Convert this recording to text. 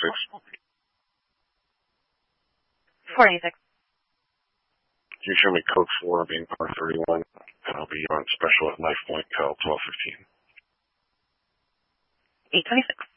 486. Can you show me code 4 being par 31, and I'll be on special at knife point Cal 1215. 826.